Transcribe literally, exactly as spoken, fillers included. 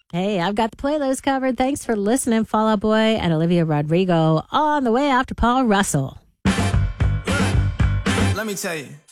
Hey, I've got the playlist covered. Thanks for listening, Fall Out Boy and Olivia Rodrigo on the way after Paul Russell. Let me tell you.